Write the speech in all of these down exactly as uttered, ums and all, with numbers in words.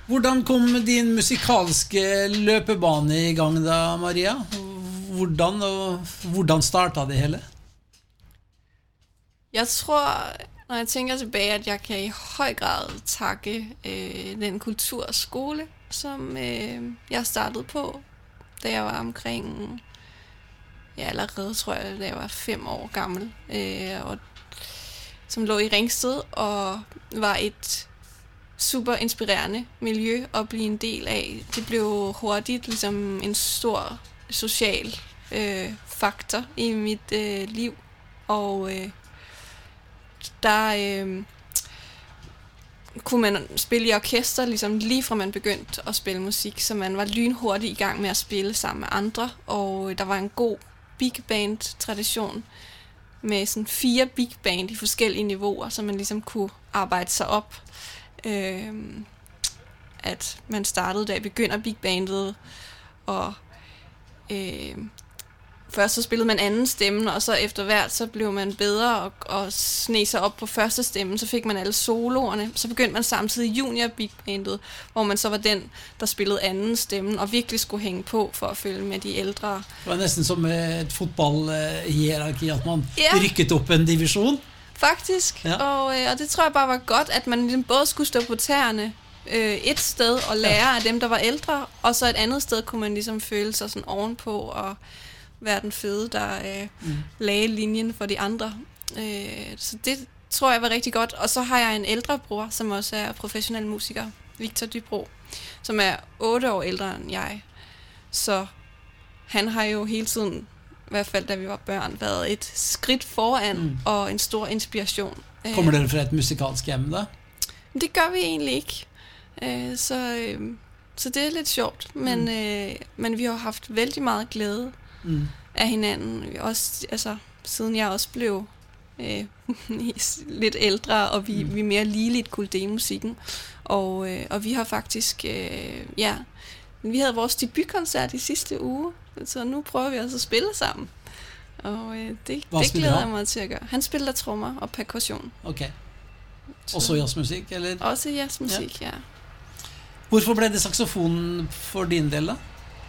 Hvordan kom din musikalske løpebane i gang da, Maria? Hvordan, og hvordan startede det hele? Jeg tror, når jeg tænker tilbage, at jeg kan i høj grad takke øh, den kulturskole, som øh, jeg startede på, da jeg var omkring, ja allerede tror jeg, da jeg var fem år gammel, øh, og, som lå i Ringsted, og var et super inspirerende miljø at blive en del af. Det blev hurtigt ligesom en stor social øh, faktor i mit øh, liv, og øh, der øh, kunne man spille i orkester ligesom lige fra man begyndte at spille musik, så man var lynhurtigt i gang med at spille sammen med andre, og der var en god big band tradition med sådan fire big band i forskellige niveauer, så man ligesom kunne arbejde sig op. Øh, at man startede da begynder big bandet, og øh, først så spillede man anden stemme, og så efter hvert så blev man bedre og, og sne sig op på første stemme, så fik man alle soloerne. Så begyndte man samtidig junior big bandet, hvor man så var den, der spillede anden stemme, og virkelig skulle hænge på for at følge med de ældre. Det var næsten som et fodbollhierarki, at man ja. rykket op en division. Faktisk, ja. og, øh, og det tror jeg bare var godt, at man ligesom både skulle stå på tæerne øh, et sted og lære ja. af dem, der var ældre, og så et andet sted kunne man ligesom føle sig sådan ovenpå og være den fede, der øh, mm. lagde linjen for de andre. Øh, så det tror jeg var rigtig godt. Og så har jeg en ældre bror, som også er professionel musiker, Victor Dybro, som er otte år ældre end jeg. Så han har jo hele tiden, i hvert fald da vi var børn, været et skridt foran mm. og en stor inspiration. Kommer dere fra et musikalsk hjem da? Det gør vi egentlig ikke. Øh, så, øh, så det er lidt sjovt, men, mm. øh, men vi har haft vældig meget glæde mm. af hinanden. Også, altså, siden jeg også blev øh, lidt ældre, og vi, mm. vi mere ligeligt kunne dele musikken. Og, øh, og vi har faktisk, øh, ja, vi havde vores debutkoncert i sidste uge, så nu prøver vi også at spille sammen. Og øh, det, det glæder jeg mig til at gøre. Han spiller trommer og perkussion. Okay. Også jazzmusik, eller? Også jazzmusik, ja. ja. Hvorfor blev det saxofon for din del, da?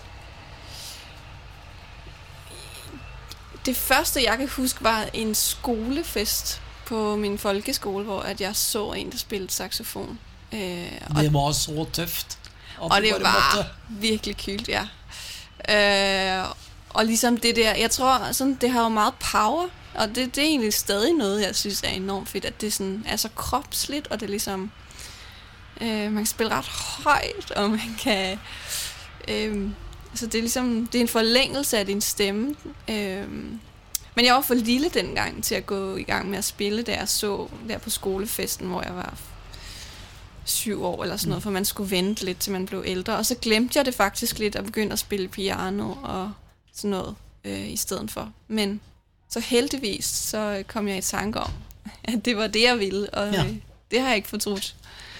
Det første, jeg kan huske, var en skolefest på min folkeskole, hvor at jeg så en, der spillede saxofon. Øh, det var så tøft. Og det var måtte... virkelig kylt, ja. Øh, og ligesom det der, jeg tror, sådan, det har jo meget power, og det, det er egentlig stadig noget, jeg synes er enormt fedt, at det sådan er så kropsligt, og det er ligesom, øh, man kan spille ret højt, og man kan, øh, så det er ligesom, det er en forlængelse af din stemme. Øh, men jeg var for lille dengang til at gå i gang med at spille, da jeg så der på skolefesten, hvor jeg var syv år eller sådan noget, for man skulle vente lidt, til man blev ældre. Og så glemte jeg det faktisk lidt, at begynde at spille piano og sådan noget øh, i stedet for. Men så heldigvis, så kom jeg i tanke om, at det var det, jeg ville, og ja. øh, det har jeg ikke fortrudt.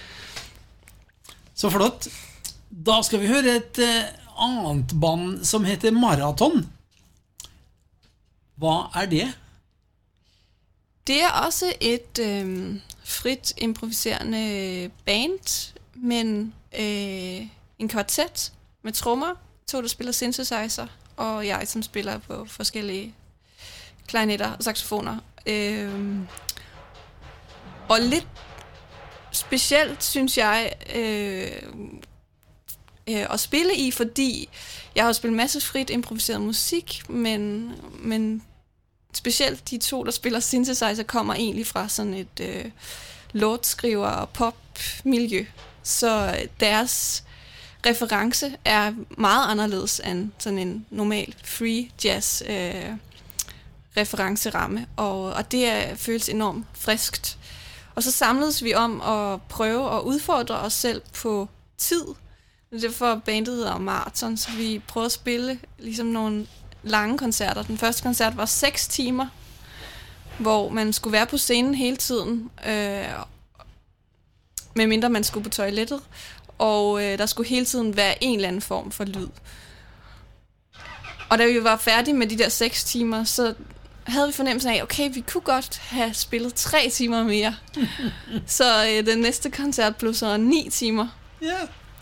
Så flott. Da skal vi høre et uh, annet band, som heter Maraton. Hvad er det? Det er også et øh, frit improviserende band, men øh, en kvartet med trommer, to der spiller synthesizer, og jeg som spiller på forskellige klarinetter og saxofoner. Øh, og lidt specielt, synes jeg, øh, øh, at spille i, fordi jeg har spillet masse frit improviseret musik, men, men specielt de to, der spiller synthesizer, kommer egentlig fra sådan et øh, låtskriver- og pop-miljø. Så deres reference er meget anderledes end sådan en normal free jazz øh, referenceramme, og, og det er, føles enormt friskt. Og så samledes vi om at prøve at udfordre os selv på tid. Det er derfor bandet hedder Maraton, så vi prøvede at spille ligesom nogle lange koncerter. Den første koncert var seks timer, hvor man skulle være på scenen hele tiden, øh, medmindre man skulle på toilettet, og øh, der skulle hele tiden være en eller anden form for lyd. Og da vi var færdige med de der seks timer, så havde vi fornemmelsen af, okay, vi kunne godt have spillet tre timer mere. Så øh, den næste koncert blev så ni timer. Ja.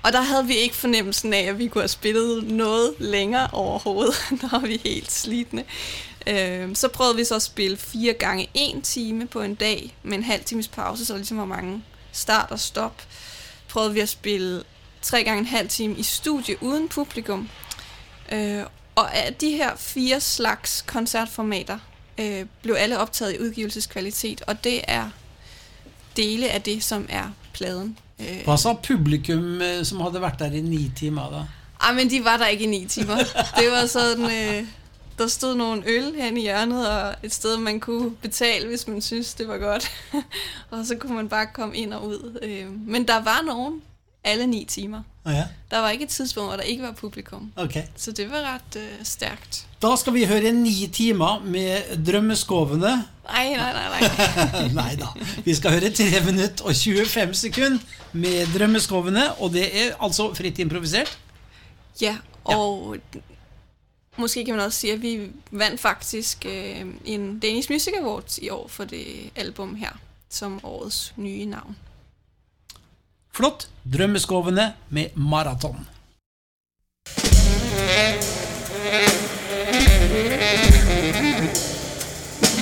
Og der havde vi ikke fornemmelsen af, at vi kunne have spillet noget længere overhovedet, når vi er helt slitne. Øh, så prøvede vi så at spille fire gange en time på en dag, med en halv times pause, så der ligesom var mange start og stop. Prøvede vi at spille tre gange en halv time i studie uden publikum. Øh, og af de her fire slags koncertformater øh, blev alle optaget i udgivelseskvalitet, og det er dele af det, som er pladen. Øh. Hvad så publikum, som havde været der i ni timer da? Ah, men de var der ikke i ni timer. Det var sådan, øh, der stod nogle øl hen i hjørnet, og et sted, man kunne betale, hvis man synes det var godt. Og så kunne man bare komme ind og ud. Øh. Men der var nogen alle ni timer. Ah, ja. Der var ikke et tidspunkt, hvor der ikke var publikum. Okay. Så det var ret øh, stærkt. Da skal vi høre ni timer med Drømmeskovene. Nej, nej, nej, nej. Nej da. Vi skal høre tre minutter og tjuefem sekunder med Drømmeskovene, og det er altså fritt improvisert. Ja, og ja. Måske kan man også sige, at vi vandt faktisk øh, en Danish Music Awards i år for det album her, som årets nye navn. Flott. Drømmeskovene med Maraton. Thank you.